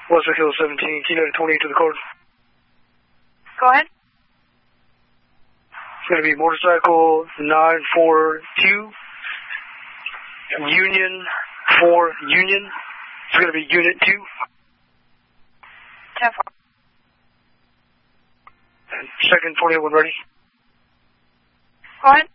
Westwick Hill 17, Kilo 20 to the code. Go ahead. It's going to be motorcycle 942, Union 4 Union. It's going to be Unit 2. 10-4. And second 41 ready. Go ahead.